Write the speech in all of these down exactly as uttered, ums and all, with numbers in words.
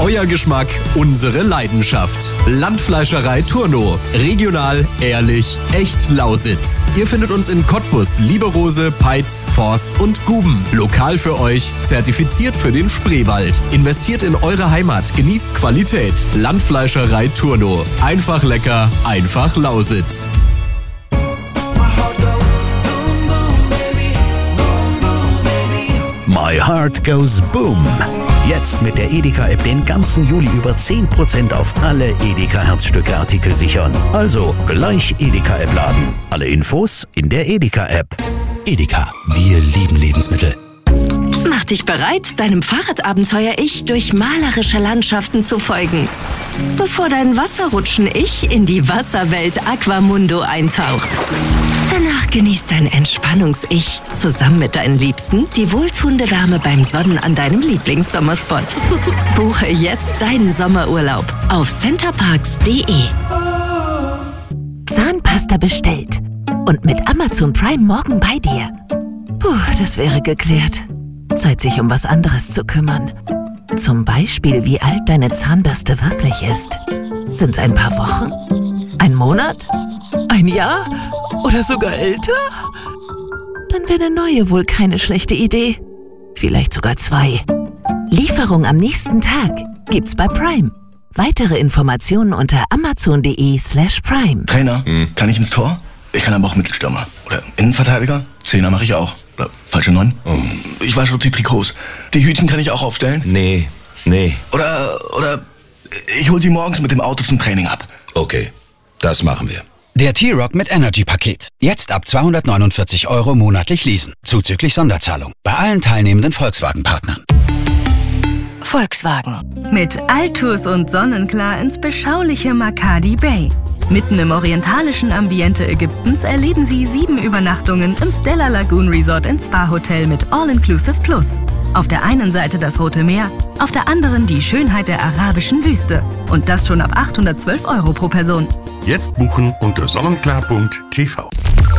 Euer Geschmack, unsere Leidenschaft. Landfleischerei Turno. Regional, ehrlich, echt Lausitz. Ihr findet uns in Cottbus, Lieberose, Peitz, Forst und Guben. Lokal für euch, zertifiziert für den Spreewald. Investiert in eure Heimat, genießt Qualität. Landfleischerei Turno. Einfach lecker, einfach Lausitz. My Heart Goes Boom. Jetzt mit der Edeka-App den ganzen Juli über zehn Prozent auf alle Edeka-Herzstücke-Artikel sichern. Also gleich Edeka-App laden. Alle Infos in der Edeka-App. Edeka, wir lieben Lebensmittel. Mach dich bereit, deinem Fahrradabenteuer-Ich durch malerische Landschaften zu folgen. Bevor dein Wasserrutschen-Ich in die Wasserwelt Aquamundo eintaucht. Danach genießt dein Entspannungs-Ich zusammen mit deinen Liebsten die wohltuende Wärme beim Sonnen an deinem Lieblingssommerspot. Buche jetzt deinen Sommerurlaub auf centerparks punkt de. Zahnpasta bestellt und mit Amazon Prime morgen bei dir. Puh, das wäre geklärt. Zeit, sich um was anderes zu kümmern. Zum Beispiel, wie alt deine Zahnbürste wirklich ist. Sind's ein paar Wochen? Ein Monat? Ein Jahr? Oder sogar älter? Dann wäre eine neue wohl keine schlechte Idee. Vielleicht sogar zwei. Lieferung am nächsten Tag gibt's bei Prime. Weitere Informationen unter amazon punkt de slash prime. Trainer, hm. kann ich ins Tor? Ich kann aber auch Mittelstürmer. Oder Innenverteidiger? Zehner mache ich auch. Oder falsche Neun? Oh. Ich wasche auch die Trikots. Die Hütchen kann ich auch aufstellen? Nee, nee. Oder, oder ich hol sie morgens mit dem Auto zum Training ab. Okay, das machen wir. Der T-Rock mit Energy-Paket. Jetzt ab zweihundertneunundvierzig Euro monatlich leasen. Zuzüglich Sonderzahlung. Bei allen teilnehmenden Volkswagen-Partnern. Volkswagen. Mit Altus und Sonnenklar ins beschauliche Makadi Bay. Mitten im orientalischen Ambiente Ägyptens erleben Sie sieben Übernachtungen im Stella Lagoon Resort & Spa Hotel mit All-Inclusive Plus. Auf der einen Seite das Rote Meer, auf der anderen die Schönheit der arabischen Wüste. Und das schon ab achthundertzwölf Euro pro Person. Jetzt buchen unter sonnenklar punkt t v.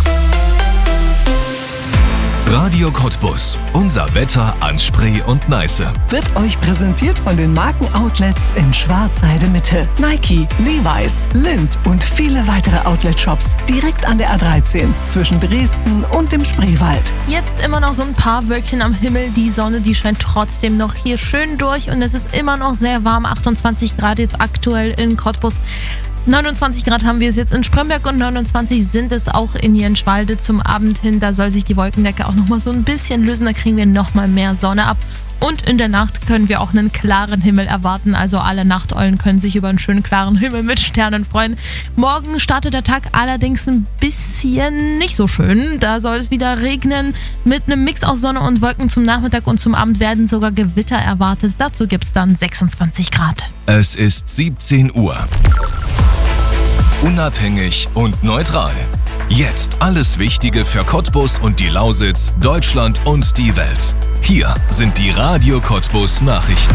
Radio Cottbus. Unser Wetter an Spree und Neiße. Wird euch präsentiert von den Markenoutlets in Schwarzheide Mitte. Nike, Levi's, Lindt und viele weitere Outlet-Shops direkt an der A dreizehn zwischen Dresden und dem Spreewald. Jetzt immer noch so ein paar Wölkchen am Himmel. Die Sonne, die scheint trotzdem noch hier schön durch und es ist immer noch sehr warm. achtundzwanzig Grad jetzt aktuell in Cottbus. neunundzwanzig Grad haben wir es jetzt in Spremberg und neunundzwanzig sind es auch in Jenschwalde zum Abend hin. Da soll sich die Wolkendecke auch nochmal so ein bisschen lösen, da kriegen wir nochmal mehr Sonne ab. Und in der Nacht können wir auch einen klaren Himmel erwarten, also alle Nachteulen können sich über einen schönen klaren Himmel mit Sternen freuen. Morgen startet der Tag allerdings ein bisschen nicht so schön. Da soll es wieder regnen mit einem Mix aus Sonne und Wolken. Zum Nachmittag und zum Abend werden sogar Gewitter erwartet. Dazu gibt es dann sechsundzwanzig Grad. Es ist siebzehn Uhr. Unabhängig und neutral. Jetzt alles Wichtige für Cottbus und die Lausitz, Deutschland und die Welt. Hier sind die Radio Cottbus Nachrichten.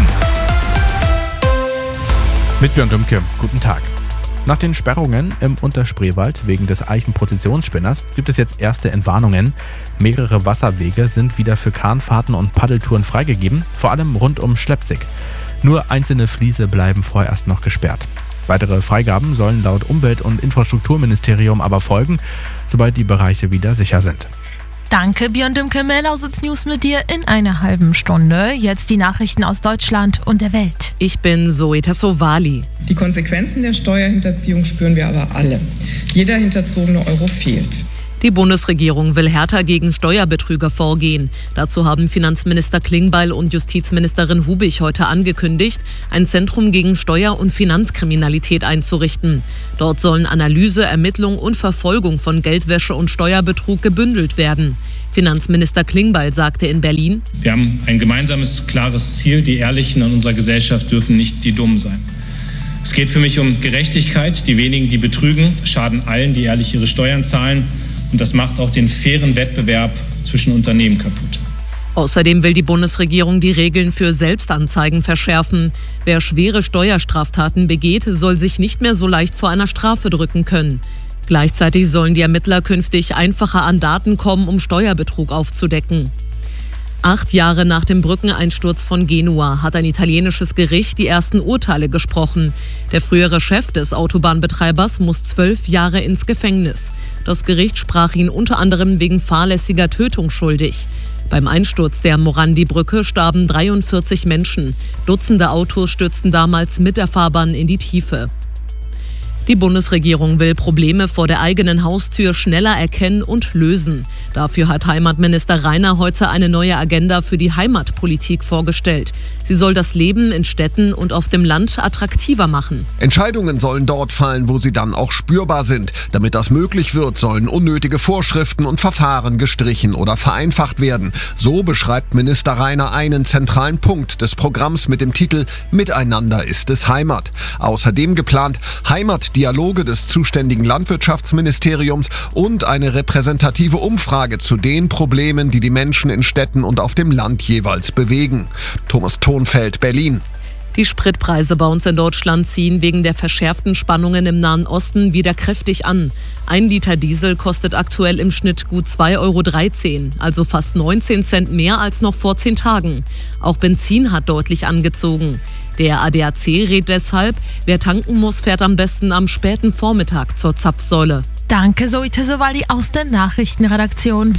Mit Björn Dümke, guten Tag. Nach den Sperrungen im Unterspreewald wegen des Eichenprozessionsspinners gibt es jetzt erste Entwarnungen. Mehrere Wasserwege sind wieder für Kahnfahrten und Paddeltouren freigegeben, vor allem rund um Schlepzig. Nur einzelne Fliese bleiben vorerst noch gesperrt. Weitere Freigaben sollen laut Umwelt- und Infrastrukturministerium aber folgen, sobald die Bereiche wieder sicher sind. Danke, Björn Dümke, mehr Lausitz News mit dir in einer halben Stunde. Jetzt die Nachrichten aus Deutschland und der Welt. Ich bin Zoe Tassovali. Die Konsequenzen der Steuerhinterziehung spüren wir aber alle. Jeder hinterzogene Euro fehlt. Die Bundesregierung will härter gegen Steuerbetrüger vorgehen. Dazu haben Finanzminister Klingbeil und Justizministerin Hubich heute angekündigt, ein Zentrum gegen Steuer- und Finanzkriminalität einzurichten. Dort sollen Analyse, Ermittlung und Verfolgung von Geldwäsche und Steuerbetrug gebündelt werden. Finanzminister Klingbeil sagte in Berlin: Wir haben ein gemeinsames, klares Ziel. Die Ehrlichen in unserer Gesellschaft dürfen nicht die Dummen sein. Es geht für mich um Gerechtigkeit. Die wenigen, die betrügen, schaden allen, die ehrlich ihre Steuern zahlen. Und das macht auch den fairen Wettbewerb zwischen Unternehmen kaputt. Außerdem will die Bundesregierung die Regeln für Selbstanzeigen verschärfen. Wer schwere Steuerstraftaten begeht, soll sich nicht mehr so leicht vor einer Strafe drücken können. Gleichzeitig sollen die Ermittler künftig einfacher an Daten kommen, um Steuerbetrug aufzudecken. Acht Jahre nach dem Brückeneinsturz von Genua hat ein italienisches Gericht die ersten Urteile gesprochen. Der frühere Chef des Autobahnbetreibers muss zwölf Jahre ins Gefängnis. Das Gericht sprach ihn unter anderem wegen fahrlässiger Tötung schuldig. Beim Einsturz der Morandi-Brücke starben dreiundvierzig Menschen. Dutzende Autos stürzten damals mit der Fahrbahn in die Tiefe. Die Bundesregierung will Probleme vor der eigenen Haustür schneller erkennen und lösen. Dafür hat Heimatminister Rainer heute eine neue Agenda für die Heimatpolitik vorgestellt. Sie soll das Leben in Städten und auf dem Land attraktiver machen. Entscheidungen sollen dort fallen, wo sie dann auch spürbar sind. Damit das möglich wird, sollen unnötige Vorschriften und Verfahren gestrichen oder vereinfacht werden. So beschreibt Minister Rainer einen zentralen Punkt des Programms mit dem Titel Miteinander ist es Heimat. Außerdem geplant Heimat Dialoge des zuständigen Landwirtschaftsministeriums und eine repräsentative Umfrage zu den Problemen, die die Menschen in Städten und auf dem Land jeweils bewegen. Thomas Thonfeld, Berlin. Die Spritpreise bei uns in Deutschland ziehen wegen der verschärften Spannungen im Nahen Osten wieder kräftig an. Ein Liter Diesel kostet aktuell im Schnitt gut zwei Euro dreizehn, also fast neunzehn Cent mehr als noch vor zehn Tagen. Auch Benzin hat deutlich angezogen. Der A D A C rät deshalb, wer tanken muss, fährt am besten am späten Vormittag zur Zapfsäule. Danke, Zoe Sowali aus der Nachrichtenredaktion.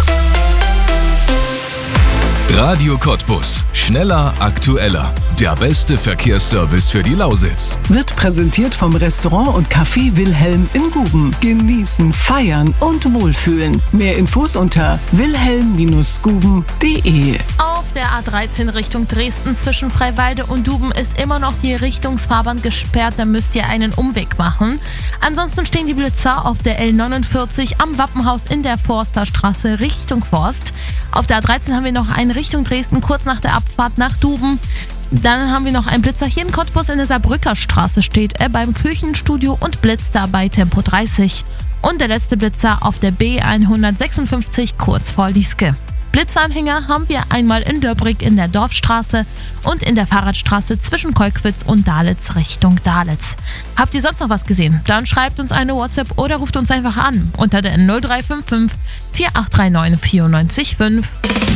Radio Cottbus. Schneller, aktueller. Der beste Verkehrsservice für die Lausitz. Wird präsentiert vom Restaurant und Café Wilhelm in Guben. Genießen, feiern und wohlfühlen. Mehr Infos unter wilhelm guben punkt de. Auf der A dreizehn Richtung Dresden zwischen Freiwalde und Duben ist immer noch die Richtungsfahrbahn gesperrt. Da müsst ihr einen Umweg machen. Ansonsten stehen die Blitzer auf der L neunundvierzig am Wappenhaus in der Forsterstraße Richtung Forst. Auf der A dreizehn haben wir noch einen Richtung Dresden kurz nach der Abfahrt nach Duben. Dann haben wir noch einen Blitzer hier in Cottbus in der Saarbrücker Straße steht er beim Kirchenstudio und blitzt da bei Tempo dreißig. Und der letzte Blitzer auf der B hundertsechsundfünfzig kurz vor Lieske. Blitzanhänger haben wir einmal in Döbrig in der Dorfstraße und in der Fahrradstraße zwischen Kolkwitz und Dalitz Richtung Dalitz. Habt ihr sonst noch was gesehen? Dann schreibt uns eine WhatsApp oder ruft uns einfach an unter der null drei fünf fünf vier acht drei neun vier neun fünf.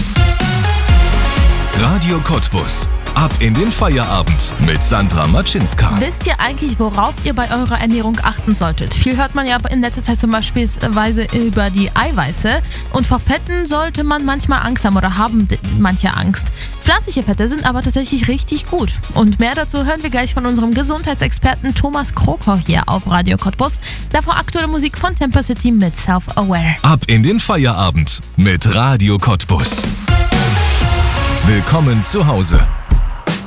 Radio Cottbus. Ab in den Feierabend mit Sandra Matschinska. Wisst ihr eigentlich, worauf ihr bei eurer Ernährung achten solltet? Viel hört man ja in letzter Zeit zum Beispiel über die Eiweiße. Und vor Fetten sollte man manchmal Angst haben oder haben manche Angst. Pflanzliche Fette sind aber tatsächlich richtig gut. Und mehr dazu hören wir gleich von unserem Gesundheitsexperten Thomas Krokor hier auf Radio Cottbus. Davor aktuelle Musik von Temper City mit Self-Aware. Ab in den Feierabend mit Radio Cottbus. Willkommen zu Hause.